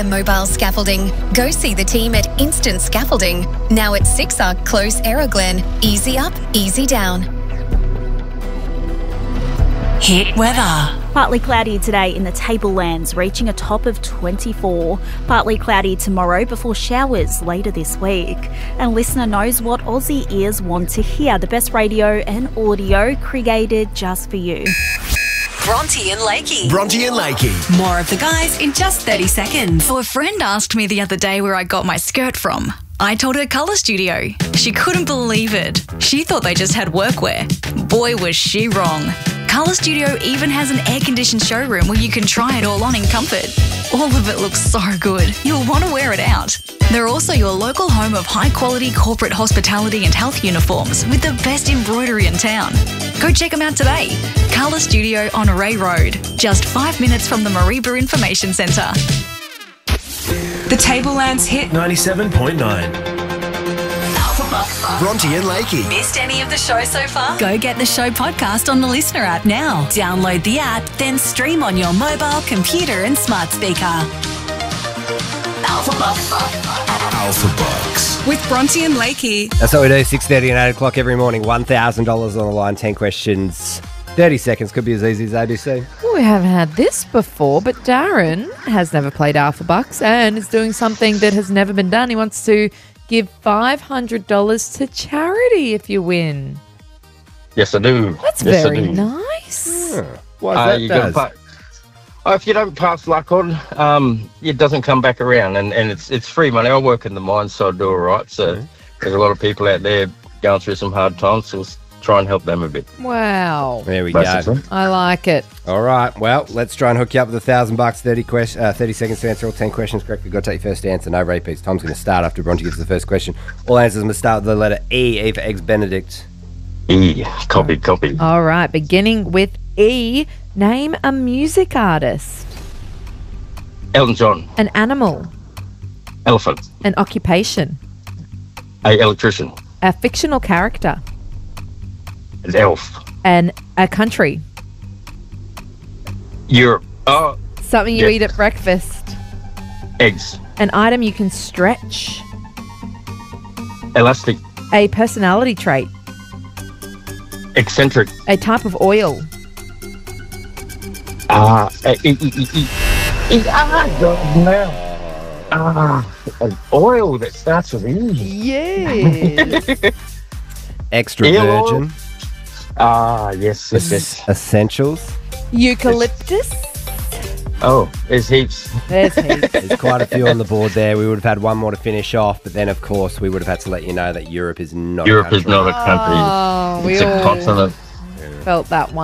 mobile scaffolding. Go see the team at Instant Scaffolding. Now at 6R Close, Arrowglen. Easy up, easy down. Hit weather. Partly cloudy today in the Tablelands, reaching a top of 24. Partly cloudy tomorrow before showers later this week. And listener knows what Aussie ears want to hear. The best radio and audio created just for you. Bronte and Lakey. Bronte and Lakey. More of the guys in just 30 seconds. So a friend asked me the other day where I got my skirt from. I told her Colour Studio. She couldn't believe it. She thought they just had workwear. Boy, was she wrong. Colour Studio even has an air-conditioned showroom where you can try it all on in comfort. All of it looks so good. You'll want to wear it out. They're also your local home of high-quality corporate hospitality and health uniforms with the best embroidery in town. Go check them out today. Colour Studio on Ray Road, just 5 minutes from the Mareeba Information Centre. The Tablelands hit 97.9. Bronte and Lakey. Missed any of the show so far? Go get the show podcast on the Listener app now. Download the app, then stream on your mobile, computer and smart speaker. Alpha Bucks. With Bronte and Lakey. That's what we do, 6:30 and 8 o'clock every morning. $1,000 on the line, 10 questions, 30 seconds. Could be as easy as ABC. Well, we haven't had this before, but Darren has never played Alpha Bucks and is doing something that has never been done. He wants to give $500 to charity if you win. Yes, I do. That's yes, very I do. nice. Yeah. Why is that, Daz? If you don't pass luck on, it doesn't come back around, and it's free money. I work in the mines, so I do all right. So there's a lot of people out there going through some hard times, so let's try and help them a bit. Wow. There we Basically. go. I like it. All right. Well, let's try and hook you up with $1,000. 30 seconds to answer all 10 questions correct. You've got to take your first answer. No repeats. Tom's going to start after Bronte gets the first question. All answers must start with the letter E. E for Eggs Benedict. E. Copy. All right. Beginning with E. Name a music artist. Elton John. An animal. Elephant. An occupation. A electrician. A fictional character. An elf. A country. Europe. Oh, Something you eat at breakfast. eggs. An item you can stretch. Elastic. A personality trait. Eccentric. A type of oil. An oil that starts with E. Yes. Extra Eel oil. virgin. Yes. Essentials. Eucalyptus. Oh, there's heaps. There's heaps. There's quite a few on the board there. We would have had one more to finish off, but then, of course, we would have had to let you know that Europe is not Europe a country. is not a country. Oh, we It's a all continent. felt that one.